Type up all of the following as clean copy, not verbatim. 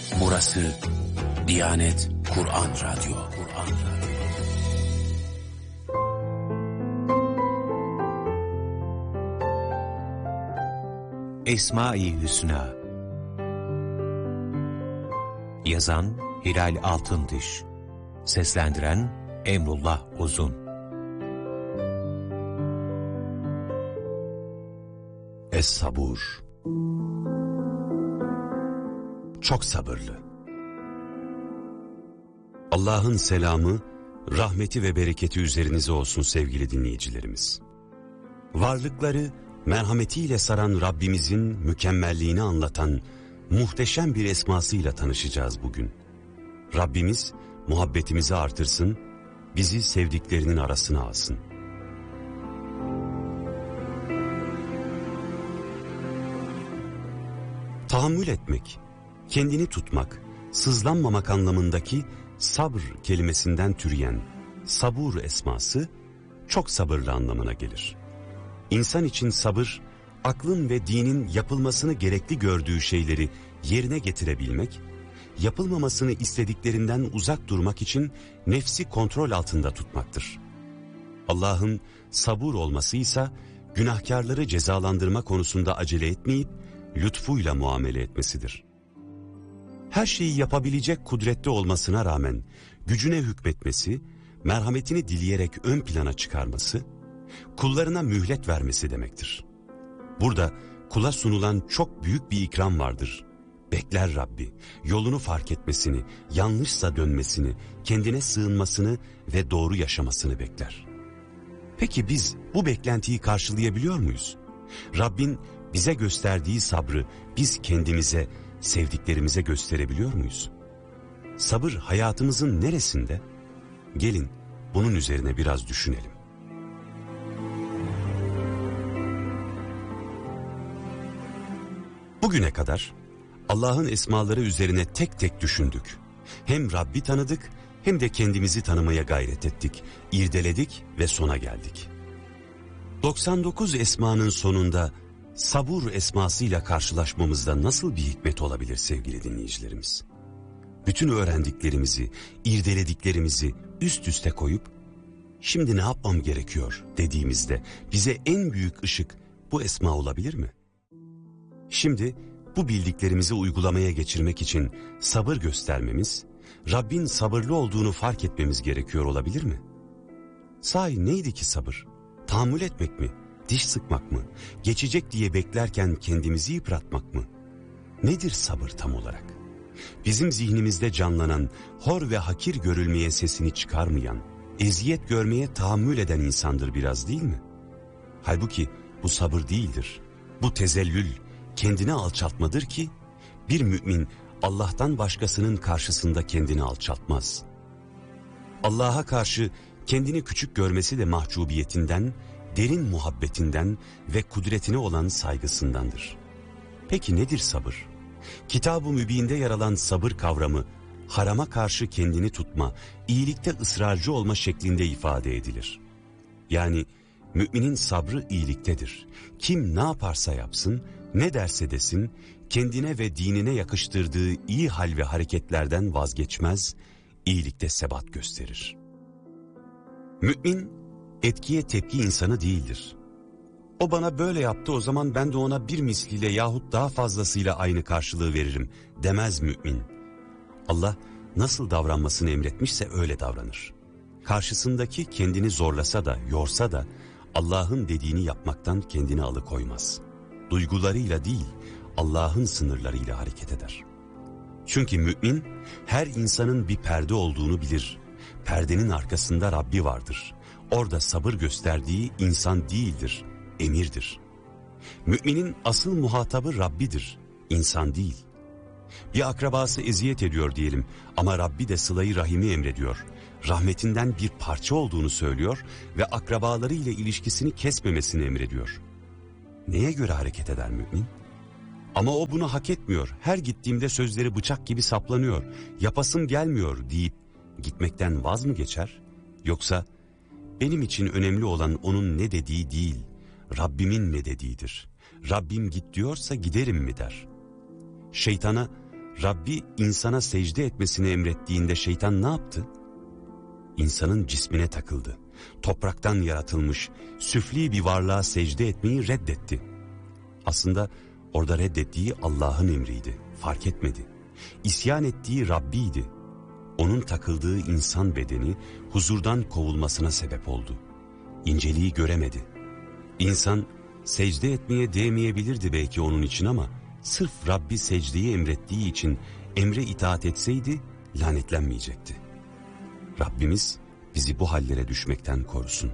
Burası Diyanet Kur'an Radyo. Esma-i Hüsna. Yazan Hilal Altındiş. Seslendiren Emrullah Uzun. Es-Sabur. Çok sabırlı. Allah'ın selamı, rahmeti ve bereketi üzerinize olsun sevgili dinleyicilerimiz. Varlıkları merhametiyle saran Rabbimizin mükemmelliğini anlatan muhteşem bir esmasıyla tanışacağız bugün. Rabbimiz muhabbetimizi artırsın, bizi sevdiklerinin arasına alsın. Tahammül etmek, kendini tutmak, sızlanmamak anlamındaki sabır kelimesinden türeyen sabur esması çok sabırlı anlamına gelir. İnsan için sabır, aklın ve dinin yapılmasını gerekli gördüğü şeyleri yerine getirebilmek, yapılmamasını istediklerinden uzak durmak için nefsi kontrol altında tutmaktır. Allah'ın sabur olmasıysa günahkarları cezalandırma konusunda acele etmeyip lütfuyla muamele etmesidir. Her şeyi yapabilecek kudretli olmasına rağmen gücüne hükmetmesi, merhametini dileyerek ön plana çıkarması, kullarına mühlet vermesi demektir. Burada kula sunulan çok büyük bir ikram vardır. Bekler Rabbi, yolunu fark etmesini, yanlışsa dönmesini, kendine sığınmasını ve doğru yaşamasını bekler. Peki biz bu beklentiyi karşılayabiliyor muyuz? Rabbin bize gösterdiği sabrı biz kendimize, sevdiklerimize gösterebiliyor muyuz? Sabır hayatımızın neresinde? Gelin bunun üzerine biraz düşünelim. Bugüne kadar Allah'ın esmaları üzerine tek tek düşündük. Hem Rabbi tanıdık hem de kendimizi tanımaya gayret ettik, irdeledik ve sona geldik. 99 esmanın sonunda sabur esmasıyla karşılaşmamızda nasıl bir hikmet olabilir sevgili dinleyicilerimiz? Bütün öğrendiklerimizi, irdelediklerimizi üst üste koyup şimdi ne yapmam gerekiyor dediğimizde bize en büyük ışık bu esma olabilir mi? Şimdi bu bildiklerimizi uygulamaya geçirmek için sabır göstermemiz, Rabbin sabırlı olduğunu fark etmemiz gerekiyor olabilir mi? Sahi neydi ki sabır? Tahammül etmek mi? Diş sıkmak mı? Geçecek diye beklerken kendimizi yıpratmak mı? Nedir sabır tam olarak? Bizim zihnimizde canlanan, hor ve hakir görülmeye sesini çıkarmayan, eziyet görmeye tahammül eden insandır biraz değil mi? Halbuki bu sabır değildir. Bu tezellül, kendini alçaltmadır ki, bir mümin Allah'tan başkasının karşısında kendini alçaltmaz. Allah'a karşı kendini küçük görmesi de mahcubiyetinden, derin muhabbetinden ve kudretine olan saygısındandır. Peki nedir sabır? Kitab-ı Mübin'de yer alan sabır kavramı, harama karşı kendini tutma, iyilikte ısrarcı olma şeklinde ifade edilir. Yani müminin sabrı iyiliktedir. Kim ne yaparsa yapsın, ne derse desin, kendine ve dinine yakıştırdığı iyi hal ve hareketlerden vazgeçmez, iyilikte sebat gösterir. Mümin, etkiye tepki insanı değildir. O bana böyle yaptı, o zaman ben de ona bir misliyle yahut daha fazlasıyla aynı karşılığı veririm demez mümin. Allah nasıl davranmasını emretmişse öyle davranır. Karşısındaki kendini zorlasa da, yorsa da Allah'ın dediğini yapmaktan kendini alıkoymaz. Duygularıyla değil, Allah'ın sınırlarıyla hareket eder. Çünkü mümin her insanın bir perde olduğunu bilir. Perdenin arkasında Rabbi vardır. Orada sabır gösterdiği insan değildir, emirdir. Müminin asıl muhatabı Rabbidir, insan değil. Bir akrabası eziyet ediyor diyelim ama Rabbi de sıla-i rahimi emrediyor. Rahmetinden bir parça olduğunu söylüyor ve akrabalarıyla ilişkisini kesmemesini emrediyor. Neye göre hareket eder mümin? Ama o bunu hak etmiyor, her gittiğimde sözleri bıçak gibi saplanıyor, yapasım gelmiyor deyip gitmekten vaz mı geçer? Yoksa benim için önemli olan onun ne dediği değil, Rabbimin ne dediğidir. Rabbim git diyorsa giderim mi der. Şeytana Rabbi insana secde etmesini emrettiğinde şeytan ne yaptı? İnsanın cismine takıldı. Topraktan yaratılmış, süfli bir varlığa secde etmeyi reddetti. Aslında orada reddettiği Allah'ın emriydi, fark etmedi. İsyan ettiği Rabbiydi. Onun takıldığı insan bedeni huzurdan kovulmasına sebep oldu. İnceliği göremedi. İnsan secde etmeye değmeyebilirdi belki onun için ama sırf Rabbi secdeyi emrettiği için emre itaat etseydi lanetlenmeyecekti. Rabbimiz bizi bu hallere düşmekten korusun.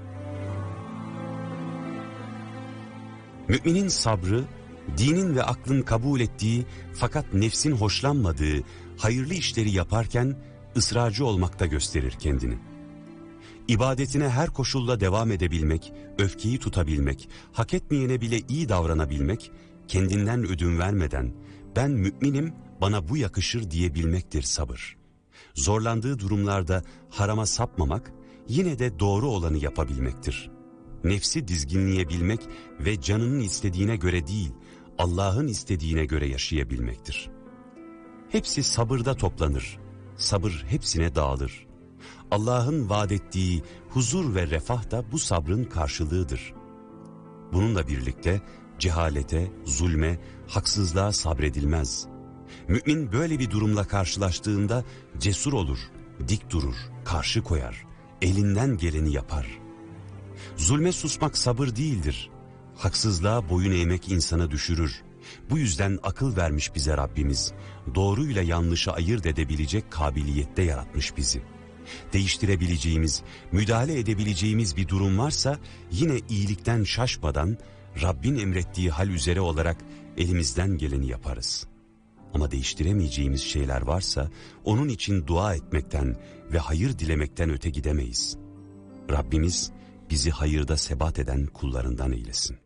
Müminin sabrı, dinin ve aklın kabul ettiği fakat nefsin hoşlanmadığı hayırlı işleri yaparken ısrarcı olmakta gösterir kendini. İbadetine her koşulda devam edebilmek, öfkeyi tutabilmek, hak etmeyene bile iyi davranabilmek, kendinden ödün vermeden ben müminim bana bu yakışır diyebilmektir sabır. Zorlandığı durumlarda harama sapmamak, yine de doğru olanı yapabilmektir. Nefsi dizginleyebilmek ve canının istediğine göre değil, Allah'ın istediğine göre yaşayabilmektir. Hepsi sabırda toplanır, sabır hepsine dağılır. Allah'ın vaat ettiği huzur ve refah da bu sabrın karşılığıdır. Bununla birlikte cehalete, zulme, haksızlığa sabredilmez. Mümin böyle bir durumla karşılaştığında cesur olur, dik durur, karşı koyar, elinden geleni yapar. Zulme susmak sabır değildir. Haksızlığa boyun eğmek insanı düşürür. Bu yüzden akıl vermiş bize Rabbimiz. Doğruyla yanlışı ayırt edebilecek kabiliyette yaratmış bizi. Değiştirebileceğimiz, müdahale edebileceğimiz bir durum varsa yine iyilikten şaşmadan Rabbin emrettiği hal üzere olarak elimizden geleni yaparız. Ama değiştiremeyeceğimiz şeyler varsa onun için dua etmekten ve hayır dilemekten öte gidemeyiz. Rabbimiz bizi hayırda sebat eden kullarından eylesin.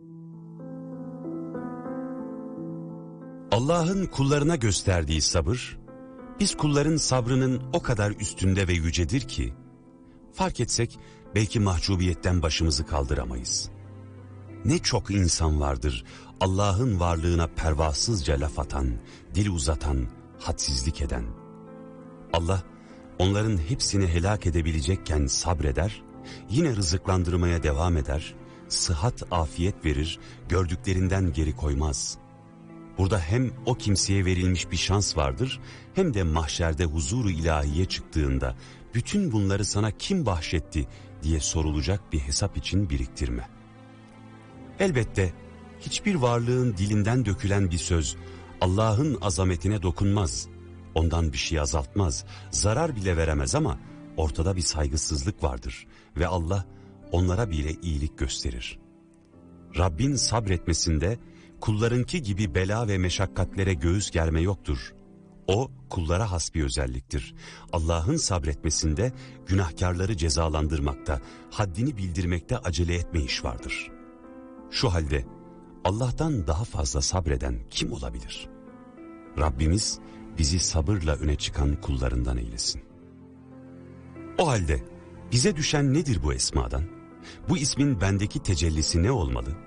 Allah'ın kullarına gösterdiği sabır, biz kulların sabrının o kadar üstünde ve yücedir ki, fark etsek belki mahcubiyetten başımızı kaldıramayız. Ne çok insan vardır Allah'ın varlığına pervasızca laf atan, dil uzatan, hadsizlik eden. Allah onların hepsini helak edebilecekken sabreder, yine rızıklandırmaya devam eder, sıhhat afiyet verir, gördüklerinden geri koymaz. Burada hem o kimseye verilmiş bir şans vardır, hem de mahşerde huzuru ilahiye çıktığında bütün bunları sana kim bahşetti diye sorulacak bir hesap için biriktirme. Elbette hiçbir varlığın dilinden dökülen bir söz Allah'ın azametine dokunmaz. Ondan bir şey azaltmaz, zarar bile veremez ama ortada bir saygısızlık vardır ve Allah onlara bile iyilik gösterir. Rabbin sabretmesinde kullarınki gibi bela ve meşakkatlere göğüs germe yoktur. O kullara has bir özelliktir. Allah'ın sabretmesinde günahkarları cezalandırmakta, haddini bildirmekte acele etme iş vardır. Şu halde Allah'tan daha fazla sabreden kim olabilir? Rabbimiz bizi sabırla öne çıkan kullarından eylesin. O halde bize düşen nedir bu esmadan? Bu ismin bendeki tecellisi ne olmalı?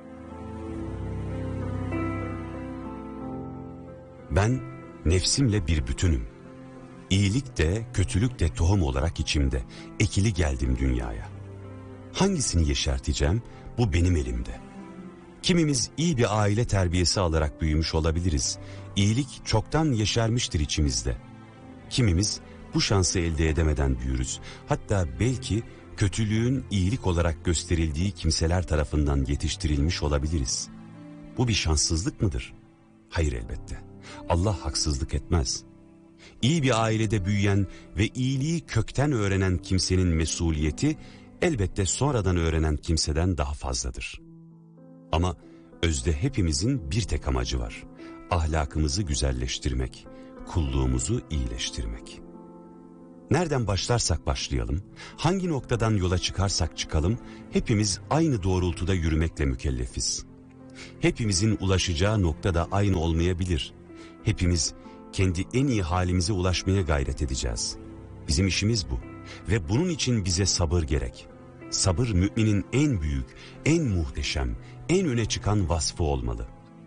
Ben nefsimle bir bütünüm. İyilik de kötülük de tohum olarak içimde. Ekili geldim dünyaya. Hangisini yeşerteceğim? Bu benim elimde. Kimimiz iyi bir aile terbiyesi alarak büyümüş olabiliriz. İyilik çoktan yeşermiştir içimizde. Kimimiz bu şansı elde edemeden büyürüz. Hatta belki kötülüğün iyilik olarak gösterildiği kimseler tarafından yetiştirilmiş olabiliriz. Bu bir şanssızlık mıdır? Hayır elbette. Allah haksızlık etmez. İyi bir ailede büyüyen ve iyiliği kökten öğrenen kimsenin mesuliyeti elbette sonradan öğrenen kimseden daha fazladır. Ama özde hepimizin bir tek amacı var. Ahlakımızı güzelleştirmek, kulluğumuzu iyileştirmek. Nereden başlarsak başlayalım, hangi noktadan yola çıkarsak çıkalım, hepimiz aynı doğrultuda yürümekle mükellefiz. Hepimizin ulaşacağı nokta da aynı olmayabilir. Hepimiz kendi en iyi halimize ulaşmaya gayret edeceğiz. Bizim işimiz bu ve bunun için bize sabır gerek. Sabır müminin en büyük, en muhteşem, en öne çıkan vasfı olmalı.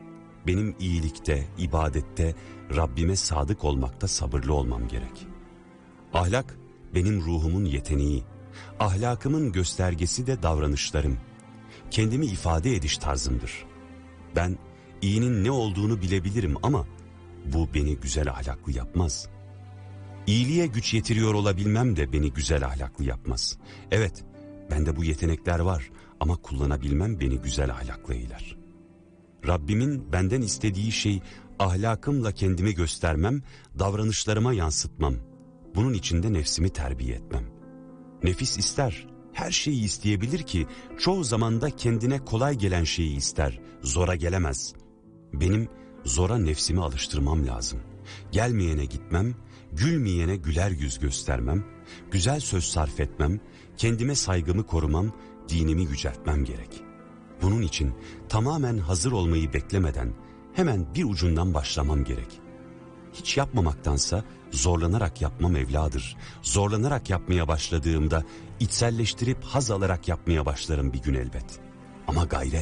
Benim iyilikte, ibadette, Rabbime sadık olmakta sabırlı olmam gerek. Ahlak benim ruhumun yeteneği, ahlakımın göstergesi de davranışlarım. Kendimi ifade ediş tarzımdır. Ben iyinin ne olduğunu bilebilirim ama bu beni güzel ahlaklı yapmaz. İyiliğe güç yetiriyor olabilmem de beni güzel ahlaklı yapmaz. Evet, bende bu yetenekler var ama kullanabilmem beni güzel ahlaklı eyler. Rabbimin benden istediği şey ahlakımla kendimi göstermem, davranışlarıma yansıtmam. Bunun için de nefsimi terbiye etmem. Nefis ister, her şeyi isteyebilir ki çoğu zamanda kendine kolay gelen şeyi ister, zora gelemez. Benim zora nefsimi alıştırmam lazım. Gelmeyene gitmem, gülmeyene güler yüz göstermem, güzel söz sarf etmem, kendime saygımı korumam, dinimi yüceltmem gerek. Bunun için tamamen hazır olmayı beklemeden hemen bir ucundan başlamam gerek. Hiç yapmamaktansa zorlanarak yapmam evladır. Zorlanarak yapmaya başladığımda içselleştirip haz alarak yapmaya başlarım bir gün elbet. Ama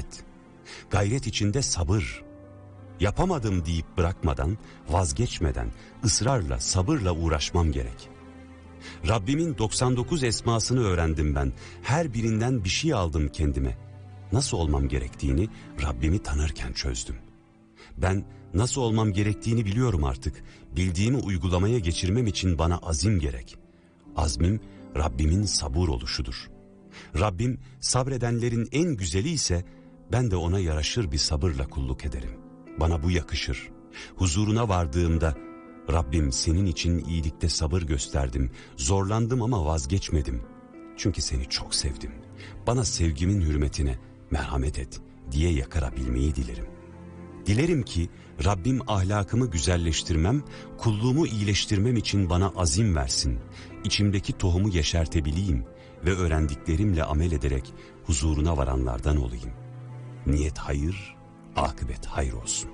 gayret içinde sabır. Yapamadım deyip bırakmadan, vazgeçmeden, ısrarla, sabırla uğraşmam gerek. Rabbimin 99 esmasını öğrendim ben. Her birinden bir şey aldım kendime. Nasıl olmam gerektiğini Rabbimi tanırken çözdüm. Ben nasıl olmam gerektiğini biliyorum artık. Bildiğimi uygulamaya geçirmem için bana azim gerek. Azmim Rabbimin sabur oluşudur. Rabbim sabredenlerin en güzeli ise ben de ona yaraşır bir sabırla kulluk ederim. Bana bu yakışır. Huzuruna vardığımda Rabbim senin için iyilikte sabır gösterdim. Zorlandım ama vazgeçmedim. Çünkü seni çok sevdim. Bana sevgimin hürmetine merhamet et diye yakarabilmeyi dilerim. Dilerim ki Rabbim ahlakımı güzelleştirmem, kulluğumu iyileştirmem için bana azim versin. İçimdeki tohumu yeşertebileyim ve öğrendiklerimle amel ederek huzuruna varanlardan olayım. Niyet hayır, akıbet hayır olsun.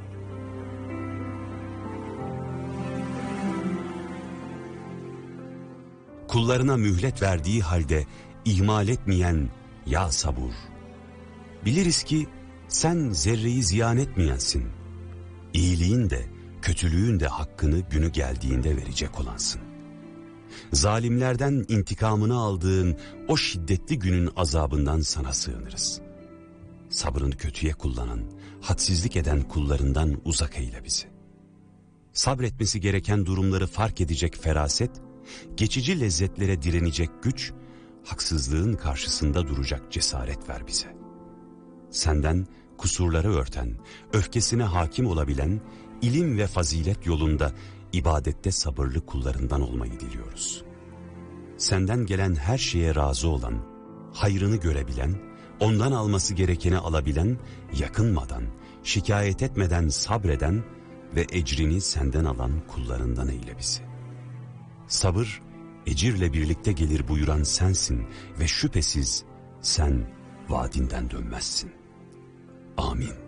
Kullarına mühlet verdiği halde ihmal etmeyen ya sabur. Biliriz ki sen zerreyi ziyan etmeyensin. İyiliğin de kötülüğün de hakkını günü geldiğinde verecek olansın. Zalimlerden intikamını aldığın o şiddetli günün azabından sana sığınırız. Sabrını kötüye kullanan, hadsizlik eden kullarından uzak eyle bizi. Sabretmesi gereken durumları fark edecek feraset, geçici lezzetlere direnecek güç, haksızlığın karşısında duracak cesaret ver bize. Senden kusurları örten, öfkesine hakim olabilen, ilim ve fazilet yolunda ibadette sabırlı kullarından olmayı diliyoruz. Senden gelen her şeye razı olan, hayrını görebilen, ondan alması gerekeni alabilen, yakınmadan, şikayet etmeden sabreden ve ecrini senden alan kullarından eyle bizi. Sabır, ecirle birlikte gelir buyuran sensin ve şüphesiz sen vaadinden dönmezsin. Amin.